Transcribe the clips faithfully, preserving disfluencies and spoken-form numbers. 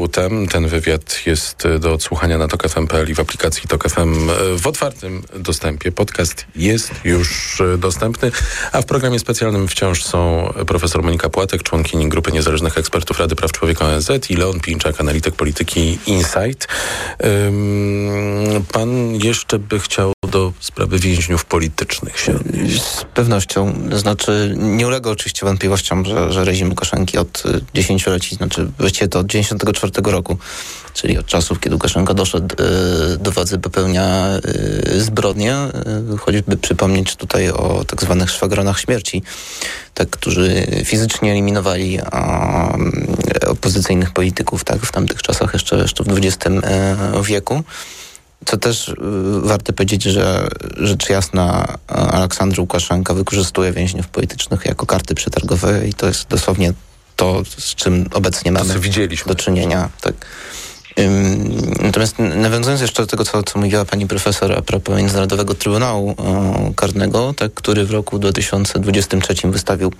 Tem. Ten wywiad jest do odsłuchania na tok f m kropka p l i w aplikacji Tok F M w otwartym dostępie. Podcast jest już dostępny, a w programie specjalnym wciąż są profesor Monika Płatek, członkini Grupy Niezależnych Ekspertów Rady Praw Człowieka O N Z i Leon Pinczak, analityk polityki Insight. Pan jeszcze by chciał do sprawy więźniów politycznych się odnieść? Z pewnością. Znaczy, nie ulega oczywiście wątpliwościom, że, że reżim Łukaszenki od dziesięcioleci, znaczy właściwie to od dziewięćdziesiątego czwartego roku, czyli od czasów, kiedy Łukaszenka doszedł y, do władzy, popełnia y, zbrodnie. Y, choćby przypomnieć tutaj o tak zwanych szwagronach śmierci, tak, którzy fizycznie eliminowali a, opozycyjnych polityków, tak, w tamtych czasach, jeszcze, jeszcze w dwudziestym wieku. Co też y, warto powiedzieć, że rzecz jasna Aleksandr Łukaszenka wykorzystuje więźniów politycznych jako karty przetargowe i to jest dosłownie to, z czym obecnie mamy do czynienia. Tak. Ym, natomiast nawiązując jeszcze do tego, co, co mówiła pani profesor a propos Międzynarodowego Trybunału o, Karnego, tak, który w roku dwa tysiące dwudziestym trzecim wystawił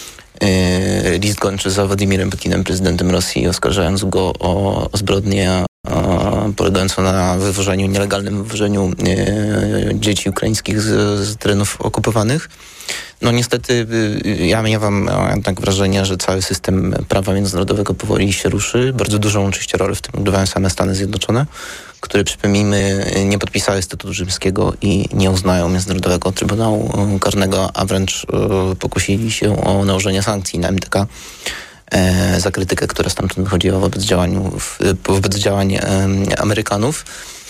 y, list gończy za Władimirem Putinem, prezydentem Rosji, oskarżając go o, o zbrodnie polegającą na wywożeniu, nielegalnym wywożeniu e, dzieci ukraińskich z, z terenów okupowanych. No niestety ja miałam jednak wrażenie, że cały system prawa międzynarodowego powoli się ruszy. Bardzo dużą oczywiście rolę w tym odgrywają same Stany Zjednoczone, które, przypomnijmy, nie podpisały Statutu Rzymskiego i nie uznają Międzynarodowego Trybunału Karnego, a wręcz e, pokusili się o nałożenie sankcji na M D K za krytykę, która stamtąd wychodziła wobec działań, wobec działań Amerykanów.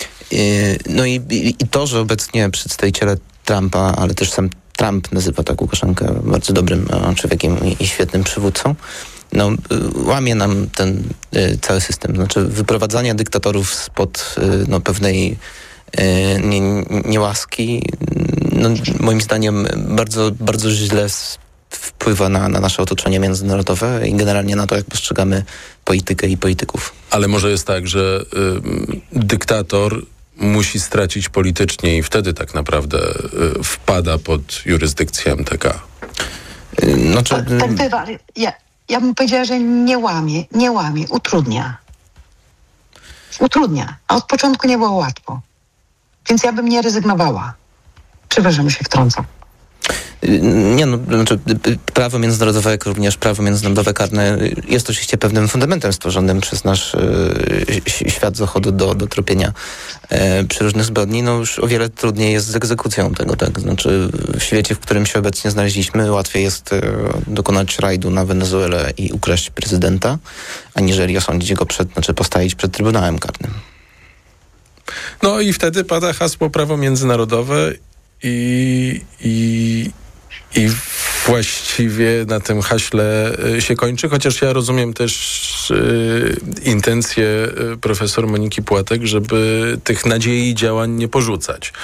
No i, i to, że obecnie przedstawiciele Trumpa, ale też sam Trump nazywa tak Łukaszenkę bardzo dobrym człowiekiem i, i świetnym przywódcą, no, łamie nam ten cały system. Znaczy wyprowadzania dyktatorów spod no, pewnej nie, niełaski, no, moim zdaniem bardzo, bardzo źle wpływa na, na nasze otoczenie międzynarodowe i generalnie na to, jak postrzegamy politykę i polityków. Ale może jest tak, że y, dyktator musi stracić politycznie i wtedy tak naprawdę y, wpada pod jurysdykcję M T K. Y, znaczy, tak, tak bywa, ale ja, ja bym powiedziała, że nie łamie, nie łamie, utrudnia. Utrudnia, a od początku nie było łatwo. Więc ja bym nie rezygnowała. Przepraszam, że się wtrącam. Nie, no, znaczy prawo międzynarodowe, jak również prawo międzynarodowe karne jest oczywiście pewnym fundamentem stworzonym przez nasz e, świat zachodu do, do tropienia e, przy różnych zbrodni. No już o wiele trudniej jest z egzekucją tego, tak? Znaczy w świecie, w którym się obecnie znaleźliśmy, łatwiej jest e, dokonać rajdu na Wenezuelę i ukraść prezydenta, aniżeli osądzić go przed, znaczy postawić przed Trybunałem Karnym. No i wtedy pada hasło prawo międzynarodowe i, i, i właściwie na tym haśle się kończy, chociaż ja rozumiem też y, intencje profesor Moniki Płatek, żeby tych nadziei i działań nie porzucać.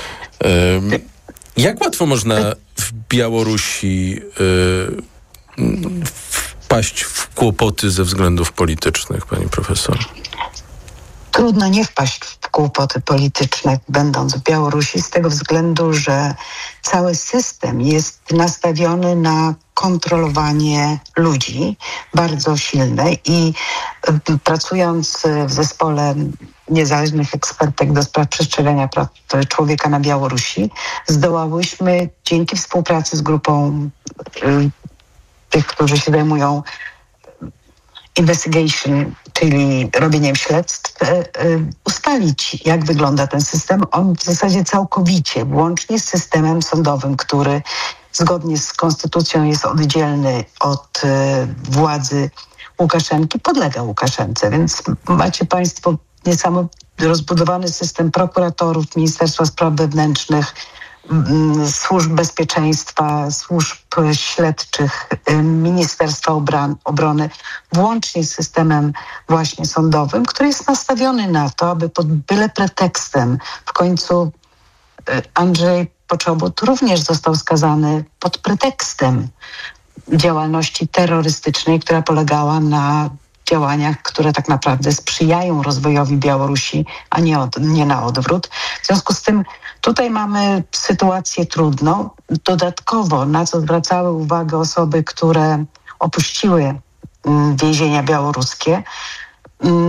Y, jak łatwo można w Białorusi y, wpaść w kłopoty ze względów politycznych, pani profesor? Trudno nie wpaść w kłopoty polityczne, będąc w Białorusi, z tego względu, że cały system jest nastawiony na kontrolowanie ludzi, bardzo silne i pracując w zespole niezależnych ekspertek do spraw przestrzegania praw człowieka na Białorusi, zdołałyśmy dzięki współpracy z grupą y, tych, którzy się zajmują investigation, czyli robieniem śledztw, ustalić, jak wygląda ten system. On w zasadzie całkowicie, włącznie z systemem sądowym, który zgodnie z konstytucją jest oddzielny od władzy Łukaszenki, podlega Łukaszence. Więc macie państwo niesamowity rozbudowany system prokuratorów, Ministerstwa Spraw Wewnętrznych, służb bezpieczeństwa, służb śledczych, Ministerstwa Obran- Obrony, włącznie z systemem właśnie sądowym, który jest nastawiony na to, aby pod byle pretekstem w końcu Andrzej Poczobut również został skazany pod pretekstem działalności terrorystycznej, która polegała na działaniach, które tak naprawdę sprzyjają rozwojowi Białorusi, a nie, od, nie na odwrót. W związku z tym tutaj mamy sytuację trudną. Dodatkowo, na co zwracały uwagę osoby, które opuściły więzienia białoruskie,